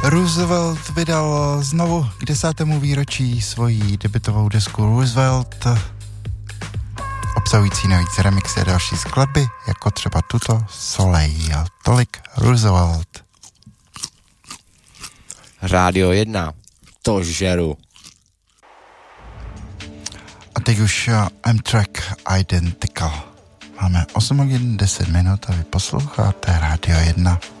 Roosevelt vydal znovu k 10. výročí svoji debutovou desku Roosevelt, obsahující navíc remixy a další skladby, jako třeba tuto Soleil. Tolik Roosevelt. Rádio 1, to žeru. A teď už M-Track Identical. Máme 8 hodin 10 minut a vy posloucháte Rádio 1.